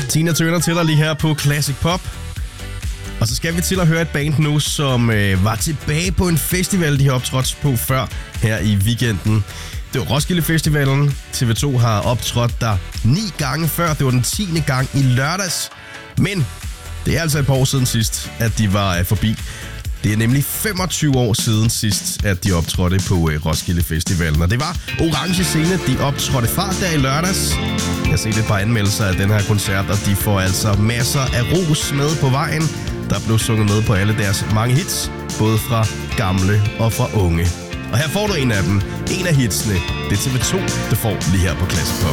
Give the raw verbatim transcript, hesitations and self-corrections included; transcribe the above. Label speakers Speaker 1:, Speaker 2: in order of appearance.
Speaker 1: Tina Turner til dig lige her på Classic Pop. Og så skal vi til at høre et band nu, som øh, var tilbage på en festival, de har optrådt på før her i weekenden. Det var Roskilde Festivalen. T V to har optrådt der ni gange før. Det var den tiende gang i lørdags. Men det er altså et par år siden sidst, at de var øh, forbi. Det er nemlig femogtyve år siden sidst, at de optrådte på øh, Roskilde Festivalen. Og det var Orange Scene, de optrådte fra der i lørdags. Jeg har set et par anmeldelser af den her koncert, og de får altså masser af ros med på vejen. Der blev sunget med på alle deres mange hits, både fra gamle og fra unge. Og her får du en af dem. En af hitsene. Det er T V to, du får lige her på Classic Pop.